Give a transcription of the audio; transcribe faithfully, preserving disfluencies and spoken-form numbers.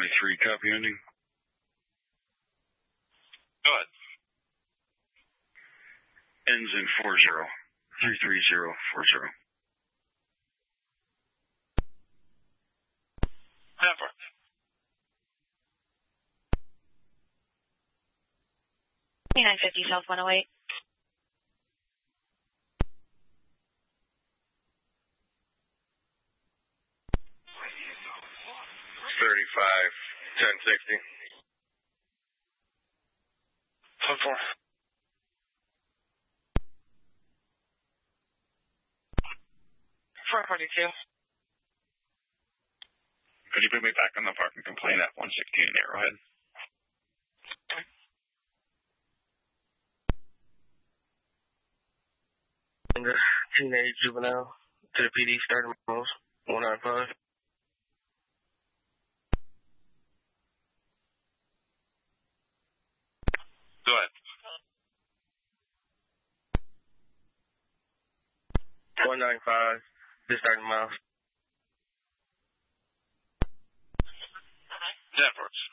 three, copy ending. Go ahead. Ends in four zero. three three zero four zero. Network. twenty-nine fifty South one oh eight. thirty-five ten sixty. ten four. four forty-two. Could you put me back on the parking complaint at one sixteen Arrowhead? Teenage juvenile to the P D starting most one nine five. Go ahead. one nine five, the starting miles. Networks.